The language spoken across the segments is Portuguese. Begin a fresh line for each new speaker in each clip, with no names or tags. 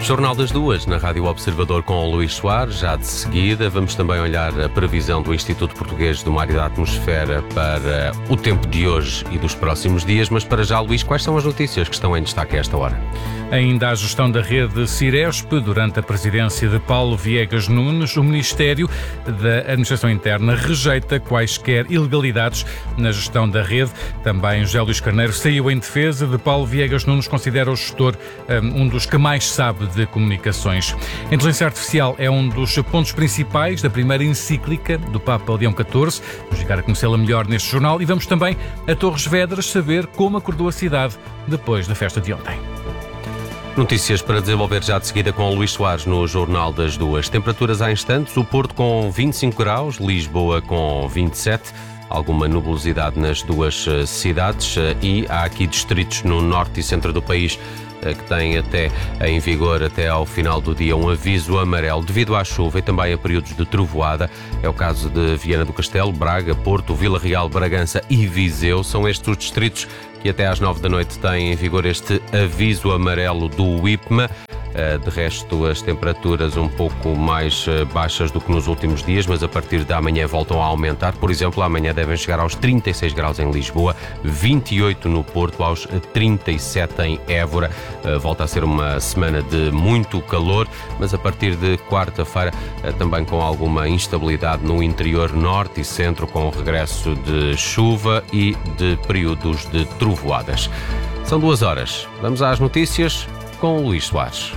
Jornal das Duas, na Rádio Observador com o Luís Soares. Já de seguida vamos também olhar a previsão do Instituto Português do Mar e da Atmosfera para o tempo de hoje e dos próximos dias. Mas para já, Luís, quais são as notícias que estão em destaque a esta hora?
Ainda a gestão da rede Ciresp, durante a presidência de Paulo Viegas Nunes, o Ministério da Administração Interna rejeita quaisquer ilegalidades na gestão da rede. Também José Luís Carneiro saiu em defesa de Paulo Viegas Nunes, considera o gestor um dos que mais sabe de comunicações. A inteligência artificial é um dos pontos principais da primeira encíclica do Papa Leão XIV. Vamos ficar a conhecê-la melhor neste jornal e vamos também a Torres Vedras saber como acordou a cidade depois da festa de ontem.
Notícias para desenvolver já de seguida com o Luís Soares no Jornal das Duas. Temperaturas há instantes, o Porto com 25 graus, Lisboa com 27, alguma nubosidade nas duas cidades e há aqui distritos no norte e centro do país que têm em vigor até ao final do dia um aviso amarelo devido à chuva e também a períodos de trovoada. É o caso de Viana do Castelo, Braga, Porto, Vila Real, Bragança e Viseu. São estes os distritos que até às 9 da noite têm em vigor este aviso amarelo do IPMA. De resto, as temperaturas um pouco mais baixas do que nos últimos dias, mas a partir da manhã voltam a aumentar. Por exemplo, amanhã devem chegar aos 36 graus em Lisboa, 28 no Porto, aos 37 em Évora. Volta a ser uma semana de muito calor, mas a partir de quarta-feira também com alguma instabilidade no interior norte e centro, com o regresso de chuva e de períodos de trovoadas. São 2 horas. Vamos às notícias com o Luís Soares.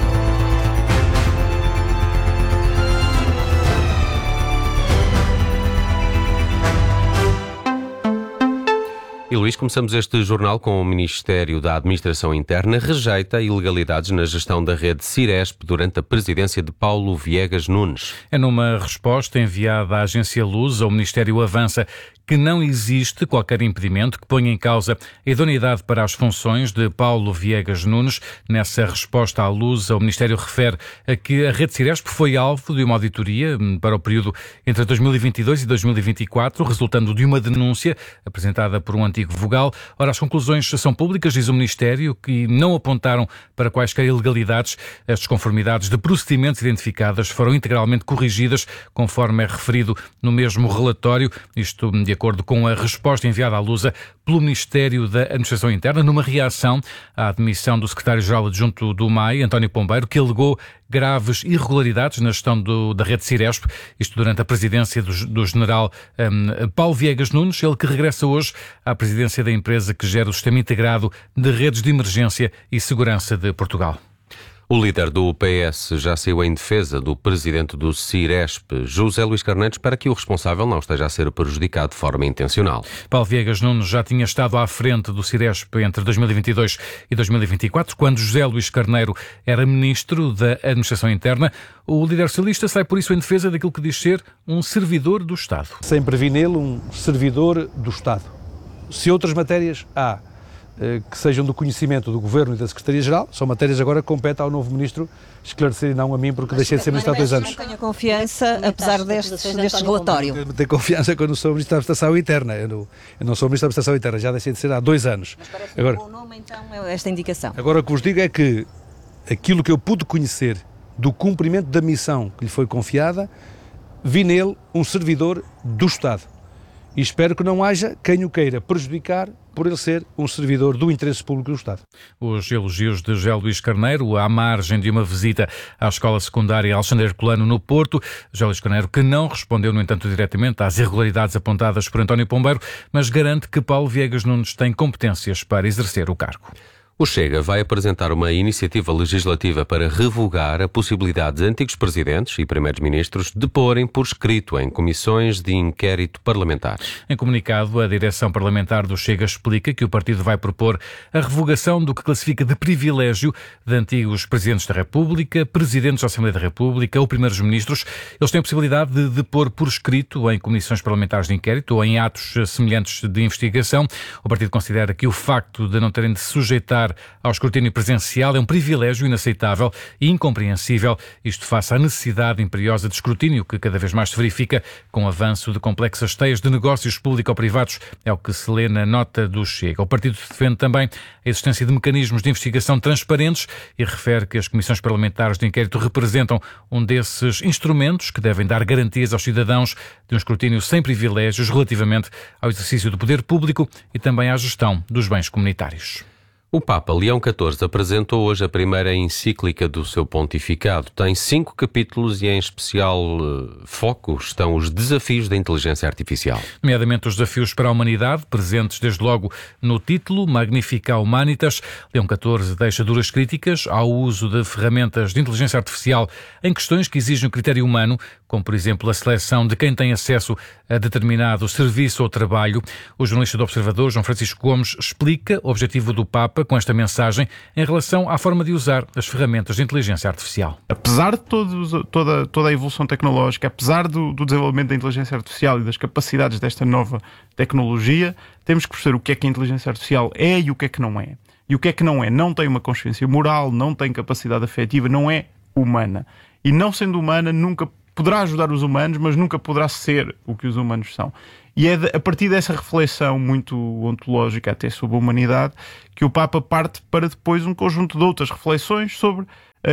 E Luís, começamos este jornal com o Ministério da Administração Interna rejeita ilegalidades na gestão da rede Ciresp durante a presidência de Paulo Viegas Nunes.
É numa resposta enviada à agência Lusa, o Ministério avança que não existe qualquer impedimento que ponha em causa a idoneidade para as funções de Paulo Viegas Nunes. Nessa resposta à Lusa, o Ministério refere a que a rede Ciresp foi alvo de uma auditoria para o período entre 2022 e 2024, resultando de uma denúncia apresentada por um antigo vogal. Ora, as conclusões são públicas, diz o Ministério, que não apontaram para quaisquer ilegalidades. As desconformidades de procedimentos identificadas foram integralmente corrigidas, conforme é referido no mesmo relatório. Isto de acordo com a resposta enviada à Lusa pelo Ministério da Administração Interna, numa reação à admissão do secretário-geral adjunto do MAI, António Pombeiro, que alegou graves irregularidades na gestão da rede Ciresp, isto durante a presidência do general Paulo Viegas Nunes, ele que regressa hoje à presidência da empresa que gera o Sistema Integrado de Redes de Emergência e Segurança de Portugal.
O líder do PS já saiu em defesa do presidente do Ciresp, José Luís Carneiro, para que o responsável não esteja a ser prejudicado de forma intencional.
Paulo Viegas Nunes já tinha estado à frente do Ciresp entre 2022 e 2024, quando José Luís Carneiro era ministro da Administração Interna. O líder socialista sai por isso em defesa daquilo que diz ser um servidor do Estado.
Sempre vi nele um servidor do Estado. Se outras matérias há que sejam do conhecimento do Governo e da Secretaria-Geral, são matérias agora que compete ao novo Ministro esclarecer e não a mim, porque deixei de ser Ministro há 2 anos.
Não tenho confiança, apesar deste relatório.
Eu tenho confiança quando sou Ministro da Administração Interna. Eu não sou Ministro da Administração Interna, já deixei de ser há 2 anos.
Mas parece agora, um bom nome, então, esta indicação.
Agora, o que vos digo é que aquilo que eu pude conhecer do cumprimento da missão que lhe foi confiada, vi nele um servidor do Estado. E espero que não haja quem o queira prejudicar por ele ser um servidor do interesse público do Estado.
Os elogios de José Luís Carneiro à margem de uma visita à escola secundária Alexandre Herculano no Porto. José Luís Carneiro que não respondeu, no entanto, diretamente às irregularidades apontadas por António Pombeiro, mas garante que Paulo Viegas Nunes tem competências para exercer o cargo.
O Chega vai apresentar uma iniciativa legislativa para revogar a possibilidade de antigos presidentes e primeiros-ministros deporem por escrito em comissões de inquérito parlamentares.
Em comunicado, a direção parlamentar do Chega explica que o partido vai propor a revogação do que classifica de privilégio de antigos presidentes da República, presidentes da Assembleia da República ou primeiros-ministros. Eles têm a possibilidade de depor por escrito em comissões parlamentares de inquérito ou em atos semelhantes de investigação. O partido considera que o facto de não terem de sujeitar voltar ao escrutínio presencial é um privilégio inaceitável e incompreensível, isto face à necessidade imperiosa de escrutínio que cada vez mais se verifica com o avanço de complexas teias de negócios público-privados, é o que se lê na nota do Chega. O partido defende também a existência de mecanismos de investigação transparentes e refere que as comissões parlamentares de inquérito representam um desses instrumentos que devem dar garantias aos cidadãos de um escrutínio sem privilégios relativamente ao exercício do poder público e também à gestão dos bens comunitários.
O Papa Leão XIV apresentou hoje a primeira encíclica do seu pontificado. Tem 5 capítulos e, em especial foco, estão os desafios da inteligência artificial.
Nomeadamente os desafios para a humanidade, presentes desde logo no título Magnificat Humanitas. Leão XIV deixa duras críticas ao uso de ferramentas de inteligência artificial em questões que exigem o critério humano, como, por exemplo, a seleção de quem tem acesso a determinado serviço ou trabalho. O jornalista do Observador, João Francisco Gomes, explica o objetivo do Papa com esta mensagem em relação à forma de usar as ferramentas de inteligência artificial.
Apesar de toda a evolução tecnológica, apesar do desenvolvimento da inteligência artificial e das capacidades desta nova tecnologia, temos que perceber o que é que a inteligência artificial é e o que é que não é. E o que é que não é? Não tem uma consciência moral, não tem capacidade afetiva, não é humana. E não sendo humana, nunca poderá ajudar os humanos, mas nunca poderá ser o que os humanos são. E é a partir dessa reflexão muito ontológica até sobre a humanidade que o Papa parte para depois um conjunto de outras reflexões sobre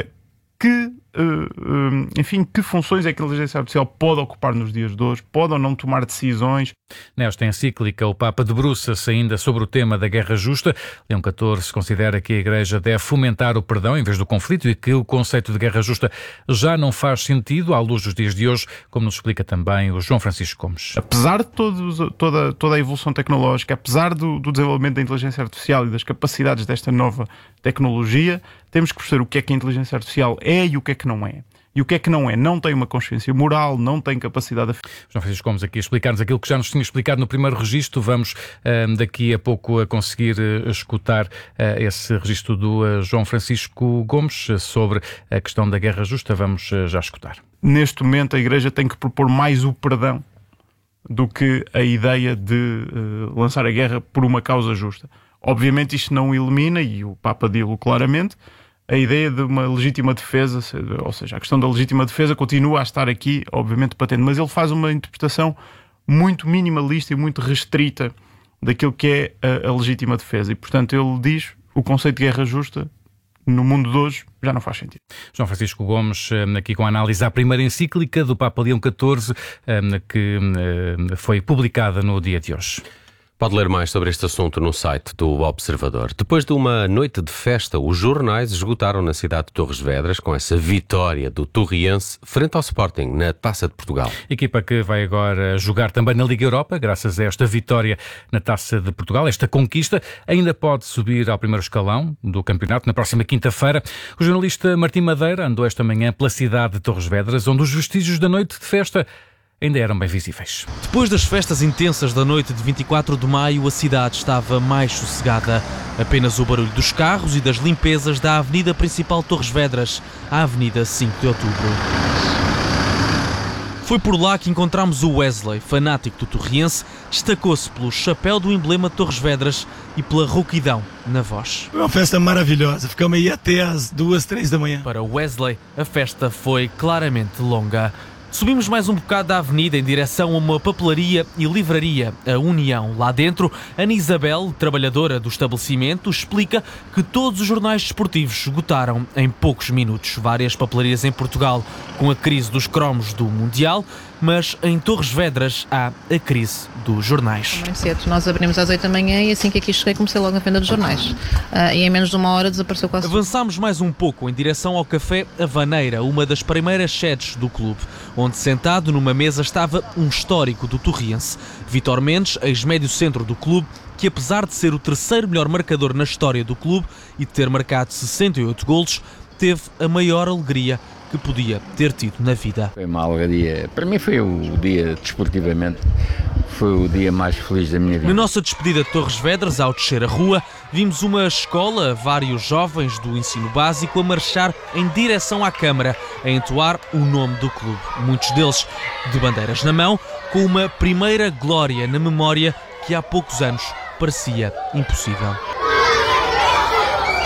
que funções é que a inteligência artificial pode ocupar nos dias de hoje, pode ou não tomar decisões.
Nesta encíclica, o Papa debruça-se ainda sobre o tema da guerra justa. Leão XIV considera que a Igreja deve fomentar o perdão em vez do conflito e que o conceito de guerra justa já não faz sentido à luz dos dias de hoje, como nos explica também o João Francisco Gomes.
Apesar de toda a evolução tecnológica, apesar do desenvolvimento da inteligência artificial e das capacidades desta nova tecnologia, temos que perceber o que é que a inteligência artificial é e o que é que não é. E o que é que não é? Não tem uma consciência moral, não tem capacidade...
João Francisco Gomes aqui a explicar-nos aquilo que já nos tinha explicado no primeiro registro. Vamos daqui a pouco a conseguir escutar esse registro do João Francisco Gomes sobre a questão da guerra justa. Vamos já escutar.
Neste momento a Igreja tem que propor mais o perdão do que a ideia de lançar a guerra por uma causa justa. Obviamente isto não elimina, e o Papa dilo claramente, a ideia de uma legítima defesa, ou seja, a questão da legítima defesa continua a estar aqui, obviamente, patente, mas ele faz uma interpretação muito minimalista e muito restrita daquilo que é a legítima defesa. E, portanto, ele diz o conceito de guerra justa no mundo de hoje já não faz sentido.
João Francisco Gomes, aqui com a análise à primeira encíclica do Papa Leão XIV, que foi publicada no dia de hoje.
Pode ler mais sobre este assunto no site do Observador. Depois de uma noite de festa, os jornais esgotaram na cidade de Torres Vedras com essa vitória do Torriense frente ao Sporting na Taça de Portugal.
Equipa que vai agora jogar também na Liga Europa, graças a esta vitória na Taça de Portugal. Esta conquista ainda pode subir ao primeiro escalão do campeonato na próxima quinta-feira. O jornalista Martim Madeira andou esta manhã pela cidade de Torres Vedras, onde os vestígios da noite de festa ainda eram bem visíveis.
Depois das festas intensas da noite de 24 de maio, a cidade estava mais sossegada. Apenas o barulho dos carros e das limpezas da avenida principal Torres Vedras, a avenida 5 de outubro. Foi por lá que encontramos o Wesley, fanático do Torriense, destacou-se pelo chapéu do emblema de Torres Vedras e pela rouquidão na voz.
Foi uma festa maravilhosa, ficamos aí até às 2, 3 da manhã.
Para Wesley, a festa foi claramente longa. Subimos mais um bocado da avenida em direção a uma papelaria e livraria, a União. Lá dentro, Ana Isabel, trabalhadora do estabelecimento, explica que todos os jornais desportivos esgotaram em poucos minutos. Várias papelarias em Portugal com a crise dos cromos do Mundial, mas em Torres Vedras há a crise dos jornais.
Muito cedo, nós abrimos às 8 da manhã e assim que aqui cheguei comecei logo a venda dos jornais. E em menos de uma hora desapareceu quase.
Avançámos mais um pouco em direção ao Café Havaneira, uma das primeiras sedes do clube, onde sentado numa mesa estava um histórico do Torriense. Vítor Mendes, ex-médio centro do clube, que apesar de ser o terceiro melhor marcador na história do clube e de ter marcado 68 golos, teve a maior alegria que podia ter tido na vida.
Foi uma alegria, para mim foi o dia, desportivamente, foi o dia mais feliz da minha vida.
Na nossa despedida de Torres Vedras, ao descer a rua, vimos uma escola, vários jovens do ensino básico a marchar em direção à Câmara, a entoar o nome do clube. Muitos deles de bandeiras na mão, com uma primeira glória na memória que há poucos anos parecia impossível.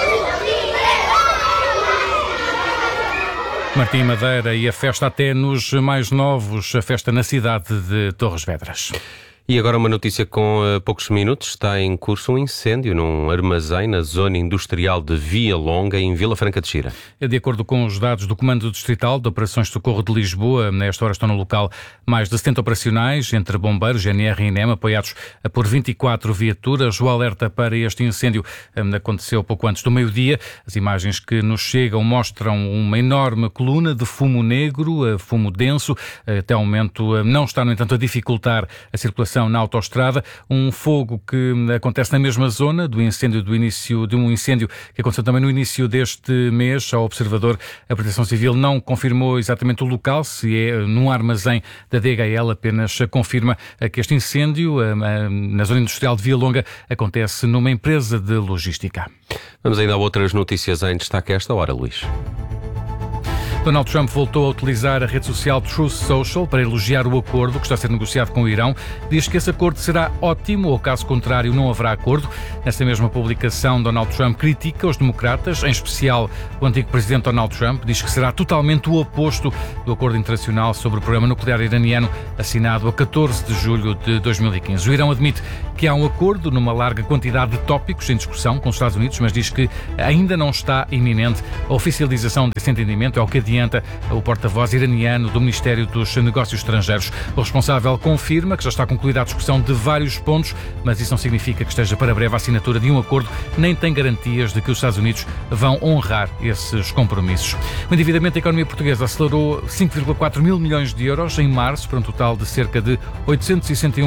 Martim Madeira e a festa até nos mais novos, a festa na cidade de Torres Vedras.
E agora uma notícia com poucos minutos. Está em curso um incêndio num armazém na zona industrial de Via Longa, em Vila Franca de Xira.
De acordo com os dados do Comando Distrital de Operações de Socorro de Lisboa, nesta hora estão no local mais de 70 operacionais, entre bombeiros, GNR e INEM, apoiados por 24 viaturas. O alerta para este incêndio aconteceu pouco antes do meio-dia. As imagens que nos chegam mostram uma enorme coluna de fumo negro, fumo denso. Até ao momento não está, no entanto, a dificultar a circulação na autoestrada. Um fogo que acontece na mesma zona de um incêndio que aconteceu também no início deste mês. Ao observador, a Proteção Civil não confirmou exatamente o local, se é num armazém da DHL, apenas confirma que este incêndio na zona industrial de Via Longa acontece numa empresa de logística.
Vamos ainda a outras notícias em destaque a esta hora, Luís.
Donald Trump voltou a utilizar a rede social Truth Social para elogiar o acordo que está a ser negociado com o Irão. Diz que esse acordo será ótimo ou, caso contrário, não haverá acordo. Nessa mesma publicação, Donald Trump critica os democratas, em especial o antigo presidente Donald Trump. Diz que será totalmente o oposto do acordo internacional sobre o programa nuclear iraniano assinado a 14 de julho de 2015. O Irão admite que há um acordo numa larga quantidade de tópicos em discussão com os Estados Unidos, mas diz que ainda não está iminente a oficialização desse entendimento. É o que adianta o porta-voz iraniano do Ministério dos Negócios Estrangeiros. O responsável confirma que já está concluída a discussão de vários pontos, mas isso não significa que esteja para breve a assinatura de um acordo, nem tem garantias de que os Estados Unidos vão honrar esses compromissos. O endividamento da economia portuguesa acelerou 5,4 mil milhões de euros em março, para um total de cerca de 861